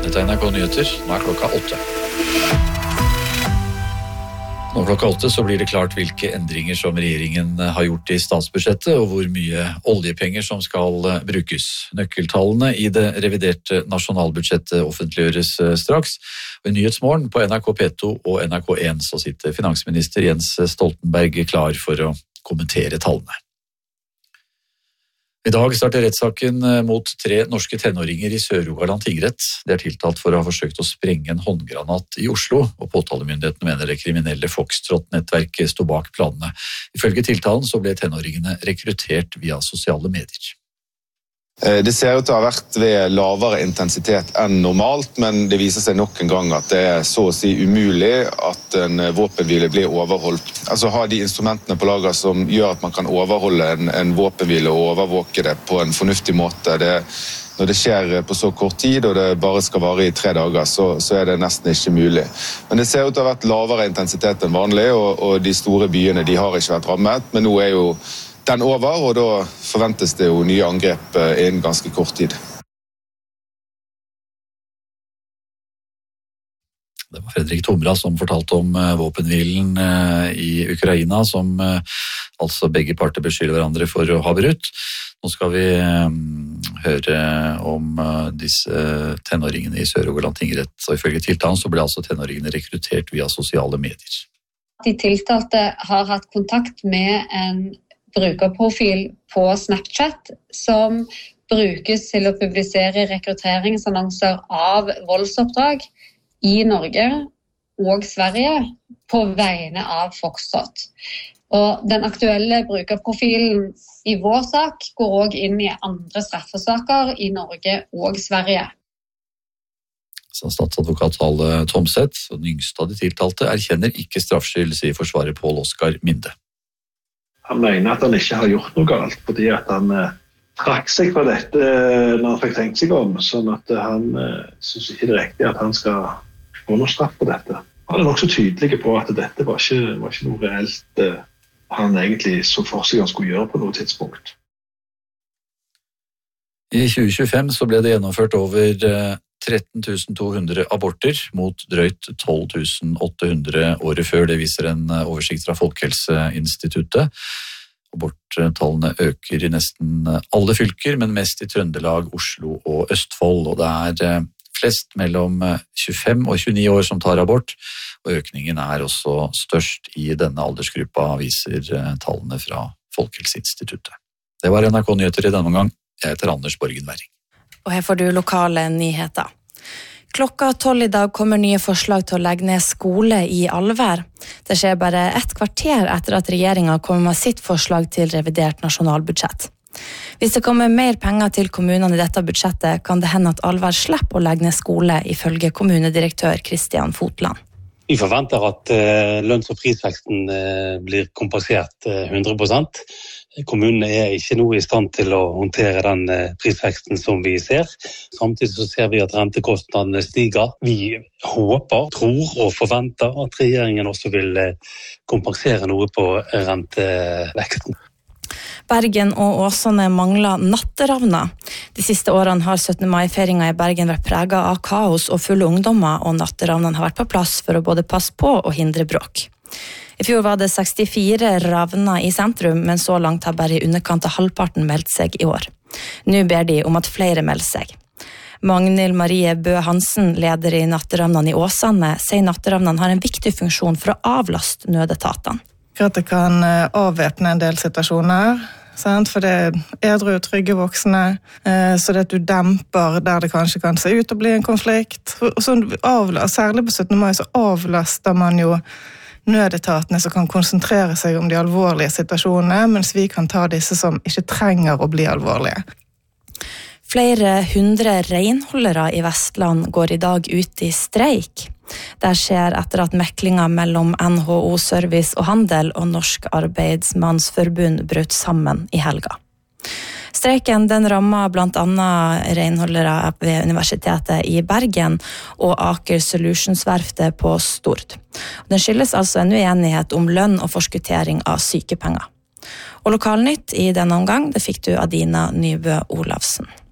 Dette NRK Nyheter, nå klokka 8. Nå klokka 8 så blir det klart hvilke endringer som regjeringen har gjort i statsbudsjettet, og hvor mye oljepenger som skal brukes. Nøkkeltallene i det reviderte nasjonalbudsjettet offentliggjøres straks. Og i Nyhetsmorgen på NRK P2 og NRK1 så sitter finansminister Jens Stoltenberg klar for å kommentere tallene. I dag starter rettssaken mot 3 norske tenåringer i Sør-Rogaland tingrett. De er tiltalt for å ha forsøkt å sprenge en håndgranat i Oslo, og påtalemyndigheten mener det kriminelle Foxtrot-nettverket sto bak planene. Ifølge tiltalen så ble tenåringene rekruttert via sosiale medier. Det ser ut til å ha vært ved lavere intensitet enn normalt, men det viser seg nok en gang at det er så å si umulig at en våpenhvile blir overholdt. Altså ha de instrumentene på lager som gjør at man kan overholde en våpenhvile og overvåke det på en fornuftig måte. Når det skjer på så kort tid, og det bare skal vare i 3 dager, så er det nesten ikke mulig. Men det ser ut til å ha vært lavere intensitet enn vanlig, og de store byene de har ikke vært rammet, men nå er jo den over, og da forventes det jo nye angrep innen ganske kort tid. Det var Fredrik Tomra som fortalte om våpenhvilen i Ukraina, som altså begge parter beskylder hverandre for å ha brutt. Nå skal vi høre om disse tenåringene i Sør-Rogaland tingrett, og ifølge tiltalen så ble altså tenåringene rekruttert via sosiale medier. De tiltalte har hatt kontakt med en brukerprofil på Snapchat som brukes til å publisere rekrutteringsannonser av voldsoppdrag i Norge og Sverige på vegne av Foxtrot. Og den aktuelle brukerprofilen i vår sak går også inn i andre straffesaker i Norge og Sverige. Så statsadvokat Hale Tomseth, og den yngste av de tiltalte, erkjenner ikke straffskyld, sier forsvarer Pål Oskar Minde. Han mener at han ikke har gjort noe galt, fordi at han trakk seg fra dette når han fikk tenkt seg om, sånn at han synes ikke det er riktig at han skal få noe straff på dette. Han er nok så tydelig på at dette var ikke noe reelt han egentlig så for seg han skulle gjøre på noe tidspunkt. I 2025 så ble det gjennomført over 13 200 aborter mot drøyt 12 800 året før. Det viser en oversikt fra Folkehelseinstituttet. Aborttallene øker i nesten alle fylker, men mest i Trøndelag, Oslo og Østfold. Og det er flest mellom 25 og 29 år som tar abort, og økningen er også størst i denne aldersgruppa, viser tallene fra Folkehelseinstituttet. Det var NRK Nyheter i denne omgang. Jeg heter Anders Borgen Werring. Og her får du lokale nyheter. Klokka 12 i dag kommer nye forslag til å legge ned skole i Alvær. Det skjer bare et kvarter etter at regjeringen kommer med sitt forslag til revidert nasjonalbudsjett. Hvis det kommer mer penger til kommunene i dette budsjettet, kan det hende at Alvær slipper å legge ned skole, ifølge kommunedirektør Kristian Fotland. Vi forventer at lønns- og prisveksten blir kompensert 100%. Kommunene er ikke nå i stand til å håndtere den prisveksten som vi ser. Samtidig så ser vi at rentekostnadene stiger. Vi håper, tror og forventer at regjeringen også vil kompensere noe på renteveksten. Bergen og Åsane mangler natteravner. De siste årene har 17. mai-feiringen i Bergen vært preget av kaos og fulle ungdommer, og natteravnene har vært på plass for å både passe på og hindre bråk. I fjor var det 64 ravner i sentrum, men så langt har bare i underkant av halvparten meldt seg i år. Nå ber de om at flere melder seg. Magnhild Marie Bø Hansen, leder i Natteravnene i Åsane, sier natteravnene har en viktig funksjon for å avlaste nødetatene. At det kan avvæpne en del situasjoner, for det er edru og trygge voksne, så det at du demper der det kanskje kan se ut til å bli en konflikt. Og så særlig på 17. mai så avlaster man jo nødetatene som kan konsentrere seg om de alvorlige situasjonene, mens vi kan ta disse som ikke trenger å bli alvorlige. Flere 100 renholdere i Vestland går i dag ut i streik. Det skjer etter at meklinger mellom NHO Service og Handel og Norsk Arbeidsmannsforbund brøt sammen i helga. Streiken den rammer blant annet renholdere ved Universitetet i Bergen og Aker Solutions-verftet på Stord. Den skyldes altså en uenighet om lønn og forskuttering av sykepenger. Og Lokalnytt i denne omgang, det fikk du Adina Nybø Olavsen.